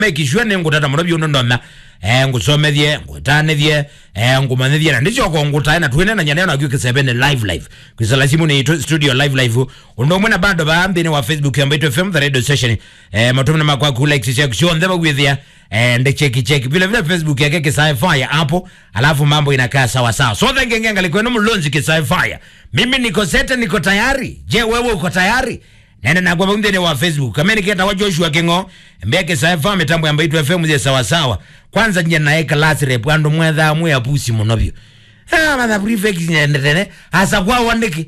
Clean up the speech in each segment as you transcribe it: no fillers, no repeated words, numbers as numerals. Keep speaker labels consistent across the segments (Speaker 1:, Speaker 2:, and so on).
Speaker 1: make sure ngutata muno byo ndona ngusomethie ngutanethie ngumanethie na ndicho ko ngutaina twene na nyane na gyuke 7 live kwisala simu ni studio live undo mwena bado baambi ni wa Facebook ambayo FM the radio station matumna makwa ku like share show ndeba gwithia and check vile Facebook yake Kisai Fire hapo alafu mambo inakaa sawa sawa so ngenge likweno mlonzi Kisai Fire mimi niko sete niko tayari je wewe uko tayari nene na kwa mndene wa Facebook kama niketa wa Joshua Kingo mbeke saifa mitambo ya Mbaitu FM ze sawa sawa kwanza nje naeka last rep ando mwetha mwe apusi munobyo mana prefect ndene asa kwa wandiki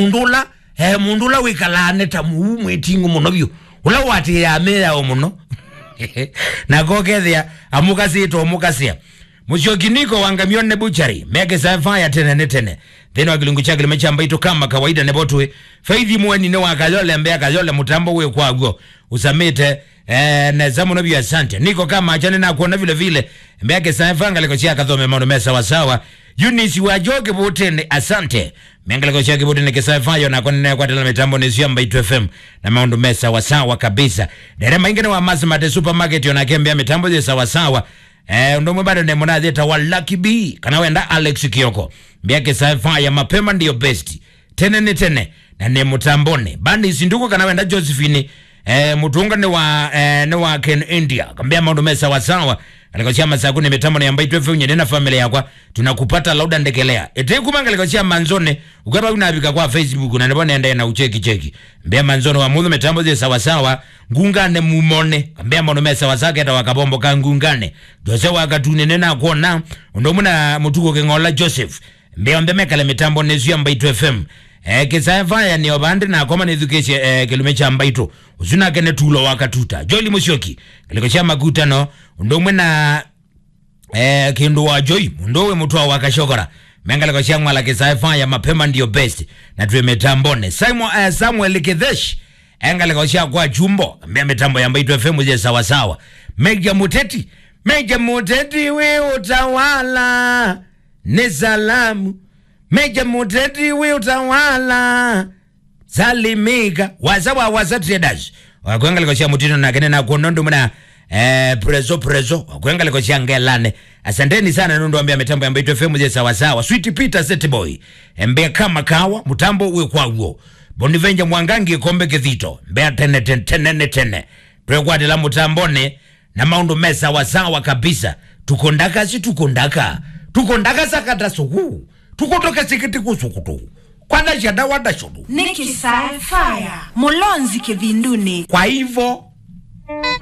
Speaker 1: mundula wikalane tamu mwetingu munobyo ula wati ya mera o muno na gogethia amukasito Mushokiniko wangamione buchari meke saifa ya tene Teno kilungu chake limecha Mbaitu kama kawaida nebotwe faidi mweni ne wakayole mbea kayole mutambo we kwago usamite na zamu nabi asante niko kama achane na kuona vile mbea kesafanga liko chia kathome maono mesa wasawa Eunice wajoke butene asante menga liko chia kibutene kesafayo na kone kwa tela mitambo nesiya Mbaitu FM na maono mesa wasawa kabisa derema ingene wa Mazimate supermarket yonakembea mitambo ze sawasawa ndo mbado ne mwana zeta wa Lucky B kana wenda Alex Kioko mbiake saifa ya mapema ndiyo besti tene na ne mutambone bandi sinduko kana wenda Josephine mutunga ne wa Ken India kambia maundu mesa wasawa alikochia masaku ni mitambo ya Mbaitu FM nyene na familia yakwa tunakupata lauda ndekelea ete kumanga alikochia manzone ukaba unabika kwa Facebook na nebone enda na ucheki mbia manzone wa mudhu mitambo ze sawasawa ngungane mumone kambia maundu mesa wasake eta wakabombo ka ngungane dose wakatune nena kuona ndo muna mutuko kengola Joseph mbia mbemekale mitambo nesu ya Mbaitu FM Kisaifa ni obande na koma ni education kilumecha Mbaitu usuna kene tulo wakatuta Joeli Musyoki kalikocha makutano ndo mwena kindu wa Joy ndowe mutwa wakashokora menga likocha mwala Kisaifa ya mapema ndiyo best na tuwe metambone Samuel Kedesh enga likocha kwa jumbo mbia mitambo ya Mbaitu FM uze sawasawa Meja Muteti we utawala ni salamu Meja Muteti we utawala salimika wasa traders wakwenga likocha mutino na kene na kuonondo muna prezo wakwenga likocha ngelane asanteni sana nundo ambia mitambo ya Mbaitu FM je sawasawa Sweet Peter Setboy mbea kama kawa mutambo uwe kwa uo Bonivenja Mwangangi kombe kithito mbea tene prekwade la mutambone na maundu mesa wasawa kabisa tukondaka sakata suku tukotoka sikiti kusukutu kwanda jada wada shodu
Speaker 2: Nikisai Fire mulonzi kivinduni
Speaker 1: kwa hivyo